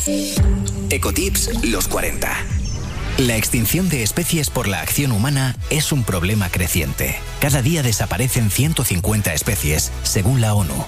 Ecotips los 40. La extinción de especies por la acción humana es un problema creciente. Cada día desaparecen 150 especies, según la ONU.